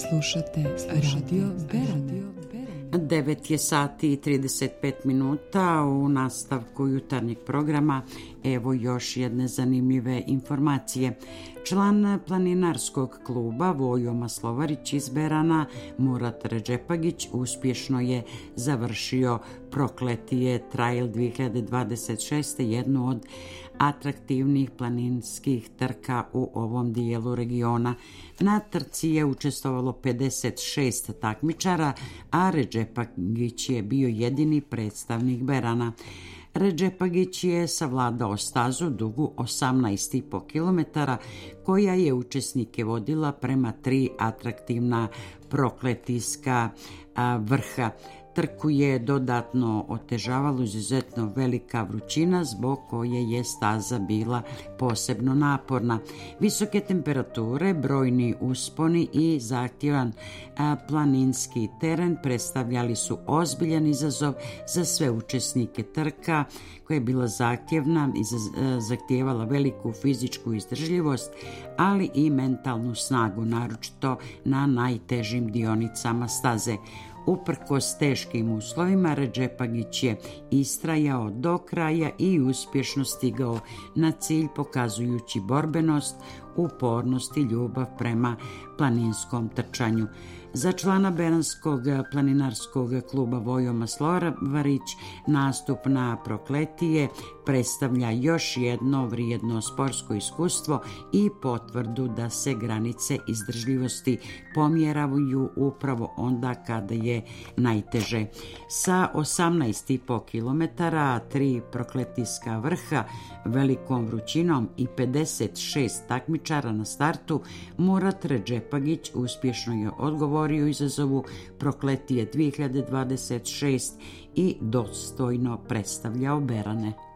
Slušate Radio Beranje. 9 je sati i 35 minuta. U nastavku jutarnjeg programa evo još jedne zanimljive informacije. Član planinarskog kluba Vojo Maslovarić iz Berana, Murat Redžepagić, uspješno je završio Prokletije Trail 2026, jednu od atraktivnih planinskih trka u ovom dijelu regiona. Na trci je učestvovalo 56 takmičara, a Redžepagić je bio jedini predstavnik Berana. Redžepagić je savladao stazu dugu 18,5 km, koja je učesnike vodila prema 3 atraktivna prokletijska vrha. Trku je dodatno otežavala izuzetno velika vrućina, zbog koje je staza bila posebno naporna. Visoke temperature, brojni usponi i zahtjevan planinski teren predstavljali su ozbiljan izazov za sve učesnike trka, koja je bila zahtjevna i zahtijevala veliku fizičku izdržljivost, ali i mentalnu snagu, naročito na najtežim dionicama staze. Uprkos teškim uslovima, Redžepagić je istrajao do kraja i uspješno stigao na cilj, pokazujući borbenost, upornost i ljubav prema planinskom trčanju. Za člana Beranskog planinarskog kluba Vojo Maslovarić nastup na Prokletije predstavlja još jedno vrijedno sportsko iskustvo i potvrdu da se granice izdržljivosti pomjeravaju upravo onda kada je najteže. Sa 18,5 km, 3 prokletijska vrha, velikom vrućinom i 56 takmičara na startu, Murat Redžepagić uspješno je odgovorio izazovu Prokletije 2026 i dostojno predstavljao Berane.